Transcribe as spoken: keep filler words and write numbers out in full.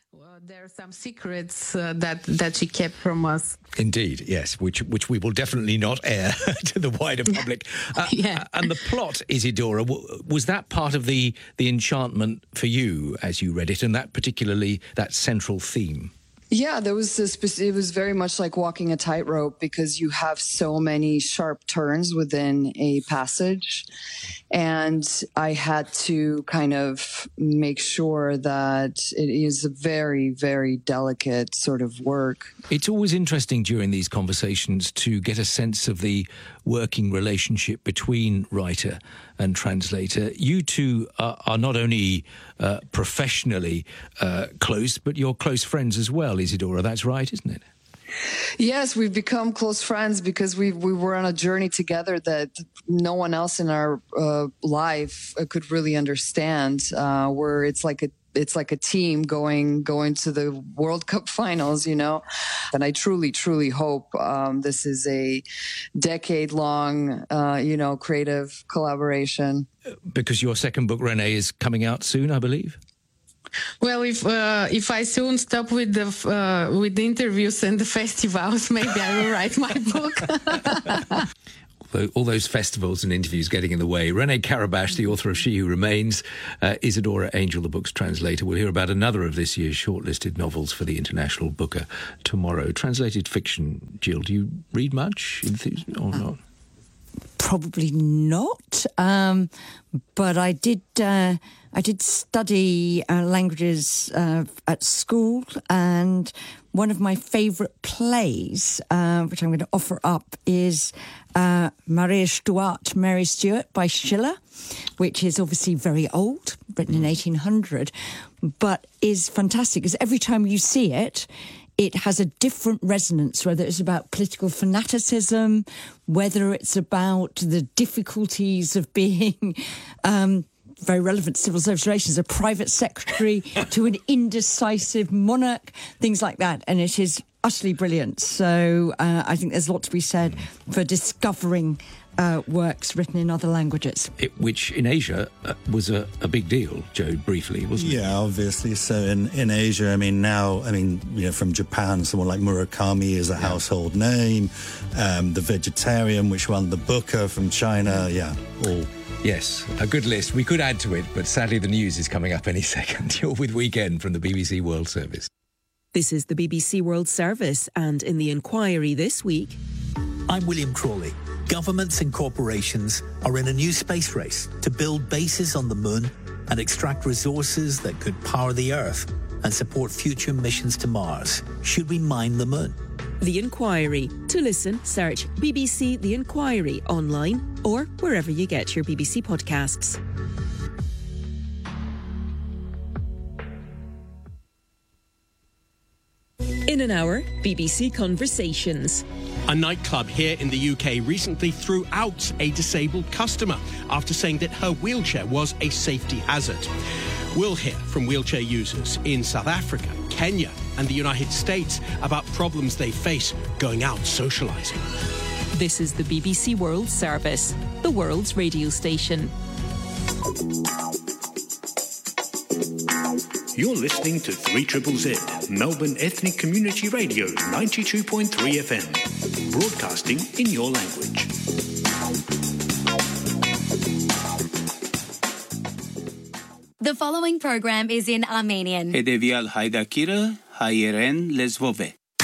Well, there are some secrets uh, that that she kept from us. Indeed, yes, which which we will definitely not air to the wider public. Uh, yeah. And the plot, Isidora, was that part of the the enchantment for you as you read it, and that particularly that central theme? Yeah, there was this, it was very much like walking a tightrope because you have so many sharp turns within a passage. And I had to kind of make sure that it is a very, very delicate sort of work. It's always interesting during these conversations to get a sense of the working relationship between writer and translator. You two are, are not only uh, professionally uh, close, but you're close friends as well, Isidora. That's right, isn't it? Yes, we've become close friends because we we were on a journey together that no one else in our uh, life could really understand. Uh, where it's like a it's like a team going going to the World Cup finals, you know. And I truly, truly hope um, this is a decade long, uh, you know, creative collaboration. Because your second book, Renee, is coming out soon, I believe. Well, if uh, if I soon stop with the uh, with the interviews and the festivals, maybe I will write my book. All those festivals and interviews getting in the way. Renee Carabash, the author of She Who Remains, uh, Isidora Angel, the book's translator. We'll hear about another of this year's shortlisted novels for the International Booker tomorrow. Translated fiction, Jill, do you read much or not? Probably not, um, but I did. Uh, I did study uh, languages uh, at school, and one of my favourite plays, uh, which I'm going to offer up, is uh, Maria Stuart, Mary Stuart by Schiller, which is obviously very old, written in eighteen hundred, but is fantastic because every time you see it, it has a different resonance, whether it's about political fanaticism, whether it's about the difficulties of being, um, very relevant to civil service relations, a private secretary to an indecisive monarch, things like that. And it is utterly brilliant. So uh, I think there's a lot to be said for discovering Uh, works written in other languages. It, which in Asia uh, was a, a big deal, Joe, briefly, wasn't it? Yeah, obviously. So in, in Asia, I mean, now, I mean, you know, from Japan, someone like Murakami is a yeah. household name. Um, The Vegetarian, which won the Booker from China, yeah, all. Yes, a good list. We could add to it, but sadly the news is coming up any second. You're with Weekend from the B B C World Service. This is the B B C World Service, and in the Inquiry this week... I'm William Crawley. Governments and corporations are in a new space race to build bases on the moon and extract resources that could power the Earth and support future missions to Mars. Should we mine the moon? The Inquiry. To listen, search B B C The Inquiry online or wherever you get your B B C podcasts. In an hour, B B C Conversations. A nightclub here in the U K recently threw out a disabled customer after saying that her wheelchair was a safety hazard. We'll hear from wheelchair users in South Africa, Kenya and the United States about problems they face going out socialising. This is the B B C World Service, the world's radio station. You're listening to three Z Z Z, Melbourne Ethnic Community Radio, ninety-two point three F M, broadcasting in your language. The following program is in Armenian. Հետևյալ հայրակիրը հայերեն լեզվով է.